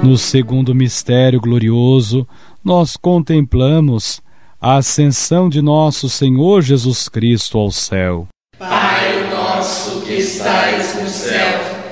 No segundo mistério glorioso, nós contemplamos a ascensão de nosso Senhor Jesus Cristo ao céu. Pai nosso que estais no céu,